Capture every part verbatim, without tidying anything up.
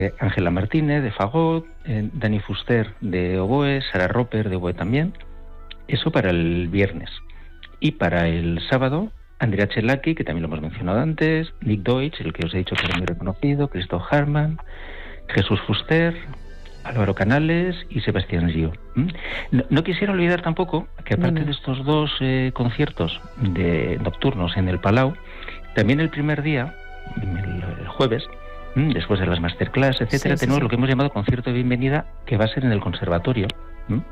Ángela Martínez de fagot, eh, Dani Fuster de oboe, Sara Roper de oboe también. Eso para el viernes. Y para el sábado, Andrea Chelaki, que también lo hemos mencionado antes, Nick Deutsch, el que os he dicho que era muy reconocido, Christoph Hartmann, Jesús Fuster, Álvaro Canales y Sebastián Gio. ¿Mm? No, no quisiera olvidar tampoco que aparte Dime. de estos dos eh, conciertos de nocturnos en el Palau, también el primer día, el, el jueves, ¿m? después de las masterclass, etcétera, Sí, sí, tenemos sí. lo que hemos llamado concierto de bienvenida, que va a ser en el conservatorio, ¿m?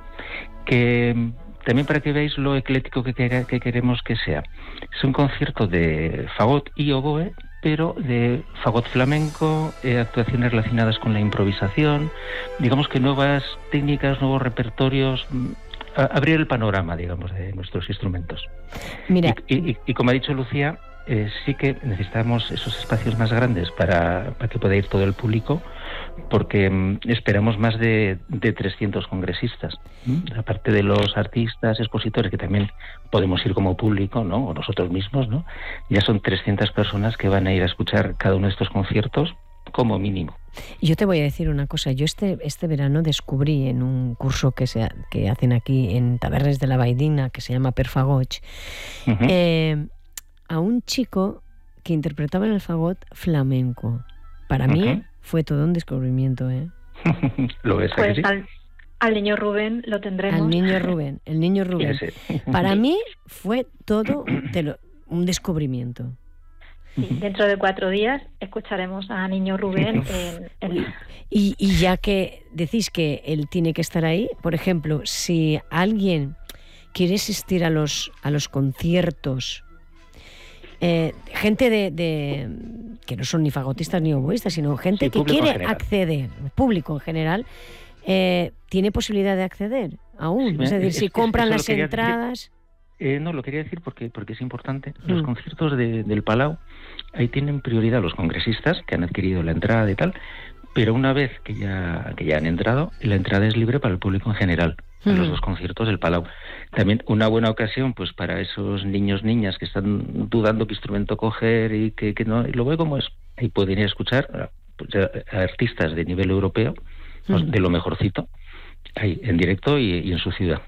que también para que veáis lo ecléctico que, que, que queremos que sea. Es un concierto de fagot y oboe, pero de fagot flamenco, eh, actuaciones relacionadas con la improvisación, digamos que nuevas técnicas, nuevos repertorios, a, abrir el panorama, digamos, de nuestros instrumentos. Mira, y, y, y, y como ha dicho Lucía, eh, sí que necesitamos esos espacios más grandes para, para que pueda ir todo el público, porque mm, esperamos más de, de trescientos congresistas, ¿m? Aparte de los artistas, expositores, que también podemos ir como público, ¿no? O nosotros mismos, ¿no? Ya son trescientas personas que van a ir a escuchar cada uno de estos conciertos como mínimo. yo te voy a decir una cosa. Yo este este verano descubrí en un curso que se que hacen aquí en Tabernes de la Baidina, que se llama Per Fagots, Uh-huh. eh, a un chico que interpretaba en el fagot flamenco. Para Uh-huh. mí fue todo un descubrimiento, ¿eh? ¿Lo ves? ¿A que Pues sí? al, al niño Rubén lo tendremos. Al niño Rubén, el niño Rubén. Ese. Para mí fue todo te lo- un descubrimiento. Sí, dentro de cuatro días escucharemos a niño Rubén en, en... Y, y ya que decís que él tiene que estar ahí, por ejemplo, si alguien quiere asistir a los a los conciertos, eh, gente de, de que no son ni fagotistas ni oboístas, sino gente Sí, que público en quiere general. acceder, público en general, eh, tiene posibilidad de acceder aún. Sí, es decir, es- si es- compran eso lo las quería decir. entradas. Eh, no, lo quería decir porque, porque es importante. Los Mm. conciertos de, del Palau, ahí tienen prioridad los congresistas que han adquirido la entrada y tal, pero una vez que ya, que ya han entrado, la entrada es libre para el público en general, a los Mm. dos conciertos del Palau. También una buena ocasión pues para esos niños, niñas que están dudando qué instrumento coger y que, que no, y lo veo como es. Ahí pueden ir a escuchar pues, a, a artistas de nivel europeo, pues, Mm. de lo mejorcito, ahí en directo y, y en su ciudad.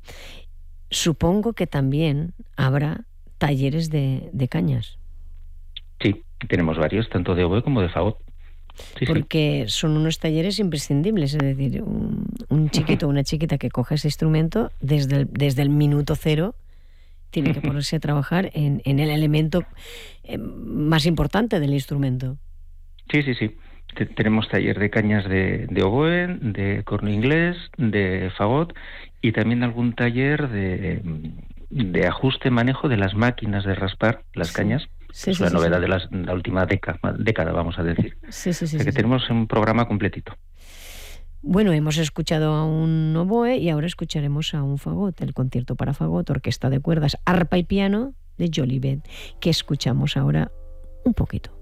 Supongo que también habrá talleres de, de cañas, Sí, tenemos varios, tanto de oboe como de fagot. Sí, sí. porque son unos talleres imprescindibles. Es decir, un, un chiquito o una chiquita que coja ese instrumento desde el, desde el minuto cero tiene que ponerse a trabajar en, en el elemento eh, más importante del instrumento. Sí, sí, sí. Te- tenemos taller de cañas de, de oboe, de corno inglés, de fagot y también algún taller de, de ajuste, manejo de las máquinas de raspar las Sí. cañas. Sí, es sí, la sí, novedad sí. de las- la última década, década, vamos a decir. Sí, sí, sí, O sea sí, que sí. tenemos un programa completito. Bueno, hemos escuchado a un oboe y ahora escucharemos a un fagot, el concierto para fagot, orquesta de cuerdas, arpa y piano de Jolivet, que escuchamos ahora un poquito.